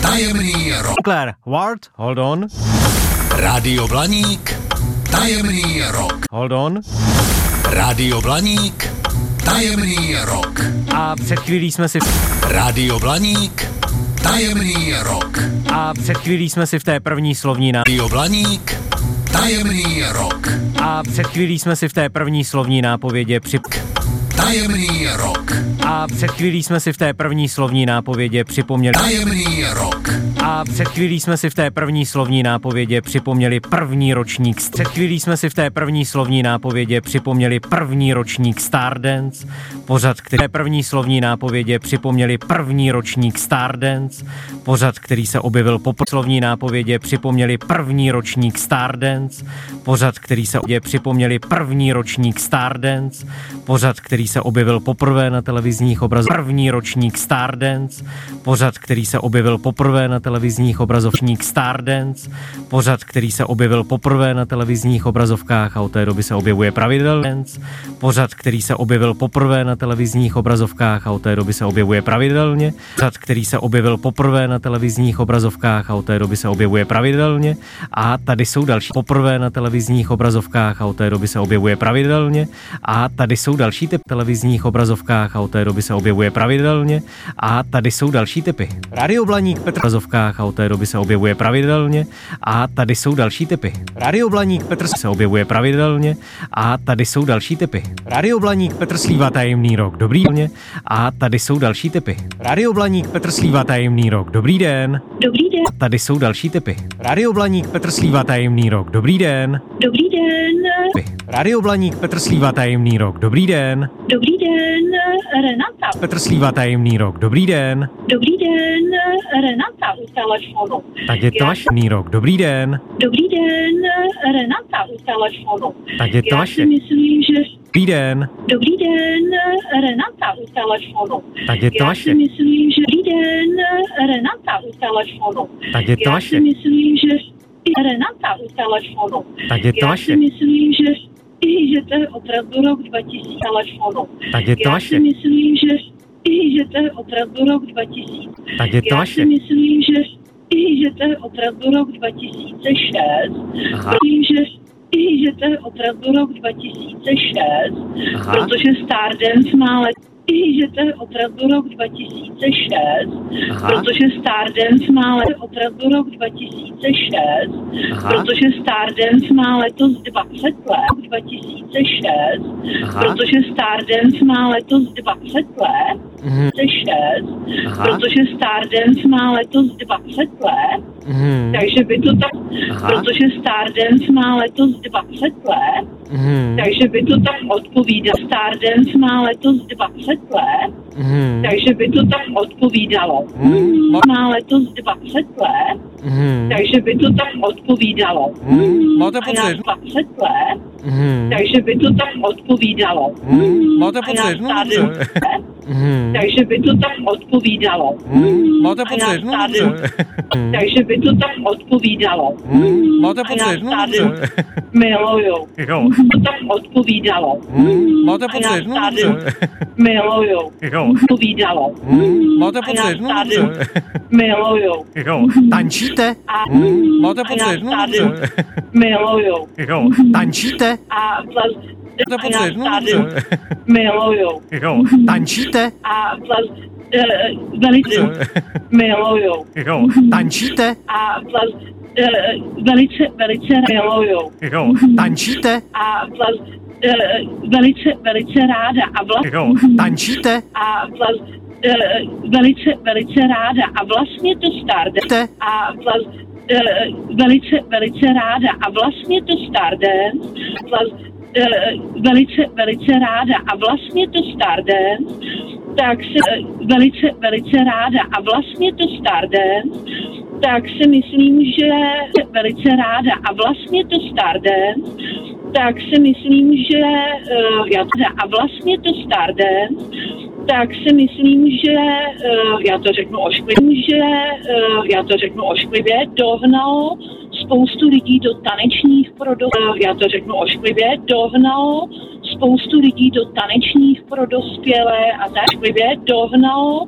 Tajemný rok. Claire Ward, hold on. Rádio Blaník. Tajemný rok. Hold on. Rádio Blaník. Tajemný rok. A před chvílí jsme si... Rádio Blaník. Tajemný rok. A před chvílí jsme si v té první slovní Rádio Blaník. Tajemný rok. A před chvílí jsme si v té první slovní nápovědě Tajemný rok. A před chvílí jsme si v té první slovní nápovědě připomněli... Tajemný rok. A před chvílí jsme si v té první slovní nápovědě připomněli první ročník... Před chvílí jsme si v té první slovní nápovědě připomněli první ročník Stardance, pořad, který... první slovní nápovědě připomněli první ročník Stardance, pořad, který se objevil po slovní nápovědě připomněli první ročník Stardance, pořad, který se připomněli první ročník Stardance, pořad, který se objevil poprvé na televizních obrazovkách. První ročník Stardance, pořad, který se objevil poprvé na televizních obrazovkách. Stardance, pořad, který se objevil poprvé na televizních obrazovkách a od té doby se objevuje pravidelně. Pořad, který se objevil poprvé na televizních obrazovkách a od té doby se objevuje pravidelně. Pořad, který se objevil poprvé na televizních obrazovkách a od té doby se objevuje pravidelně. A tady jsou další poprvé na televizních obrazovkách a od té doby se objevuje pravidelně. A tady jsou další typy televizních obrazovkách a od té doby se objevuje pravidelně. A tady jsou další typy. Radio Blaník Petr obrazovkách a od té doby se objevuje pravidelně. A tady jsou další typy. Radio Blaník Petr se objevuje pravidelně. A tady jsou další typy. Radio Blaník Petr Slíva tajemný rok. Dobrý den. A tady jsou další typy. Radio Blaník Petr Slíva tajemný rok. Dobrý den. Dobrý den. A tady jsou další typy. Radio Blaník Petr Slíva tajemný rok. Dobrý den. Dobrý den. Radio Blaník Petr Slíva tajemný rok. Dobrý den. Dobrý den, Renata. Petr Slíva tajemný rok. Dobrý den. Dobrý den, Renata u telefonu. Tak je to vaše rok. Dobrý den. Dobrý den, Renata u telefonu. Tak je to Já vaše. si myslím, že... Dobrý den. Dobrý den, Renata u telefonu. Tak je to Já vaše. si myslím, že... Dobrý den, Renata u telefonu. Tak je to Já vaše. si myslím, že... Renata u telefonu. Tak je to Já vaše. si myslím, že to je opravdu rok 2000 telefonu. Tak je to Já vaše. si myslím, že to je opravdu rok 2000. Tak je to Já vaše. si myslím, že to je opravdu rok 2006. Aha. Myslím, že to je opravdu rok 2006, Aha. protože Stardance má let. Že to je opravdu rok 2006, Aha. protože Stardance má opravdu rok 2006, Aha. protože Stardance má letos 20 let, 2006, Aha. protože Stardance má letos 20 let, Mhm. 2006, Aha. protože Stardance má letos 20 let, Mhm. takže by to tak, Aha. protože Stardance má letos 20 let, Mhm. takže by to tak odpovídalo. Stardance má letos 20 let, Mhm. takže by to tak odpovídalo. Má letos 20 let, Mhm. takže by to tak odpovídalo. Máte A já pocit? 20 let, Mhm. takže by to tak odpovídalo. Máte A já pocit? No Stardance dobře. let, Mhm. takže by to tak odpovídalo. Máte A já pocit? No Stardance dobře. takže by to tak odpovídalo. Máte A já pocit? No Stardance dobře. miluju. Jo. To tak odpovídalo. Máte A já pocit? No Stardance dobře. miluju. Jo. Odpovídalo. Máte A já pocit? No Stardance dobře. miluju. Jo. Tančíte? A Máte a já pocit? No Stardance dobře. miluju. Jo. Tančíte? A Máte a já pocit? No Stardance dobře. miluju. Jo. Tančíte? A velice miluju. Jo. Tančíte? A velice miluju. Jo. Tančíte? A velice ráda. A Jo. Tančíte? a velice ráda. A vlastně to Stardance. A velice ráda. A vlastně to Stardance. Velice ráda. A vlastně to Stardance. Tak se velice ráda. A vlastně to Stardance. Tak si myslím, že velice ráda. A vlastně to Stardance. Tak si myslím, že a vlastně to Stardance. Tak si myslím, že já to řeknu ošklivě, dohnal spoustu lidí do tanečních dohnal spoustu lidí do tanečních pro dospělé a tak dohnal